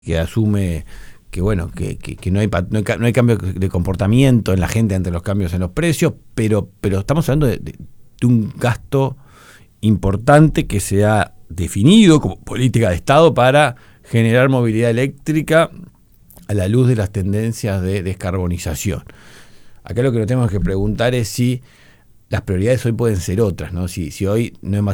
que asume que bueno, que no hay cambio de comportamiento en la gente ante los cambios en los precios, pero estamos hablando de un gasto importante que se ha definido como política de Estado para generar movilidad eléctrica a la luz de las tendencias de descarbonización. Acá lo que nos tenemos que preguntar es si las prioridades hoy pueden ser otras, ¿no? Si hoy no es más